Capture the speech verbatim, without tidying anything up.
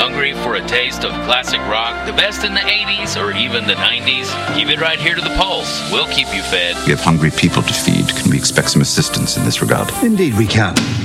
Hungry for a taste of classic rock, the best in the eighties or even the nineties? Keep it right here to the Pulse. We'll keep you fed. We have hungry people to feed. Can we expect some assistance in this regard? Indeed we can.